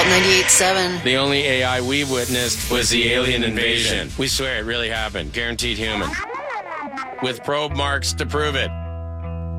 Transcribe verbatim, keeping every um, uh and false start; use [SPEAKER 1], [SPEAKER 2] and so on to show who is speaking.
[SPEAKER 1] ninety-eight point seven.
[SPEAKER 2] The only A I we've witnessed was the alien invasion. We swear it really happened. Guaranteed human. With probe marks to prove it.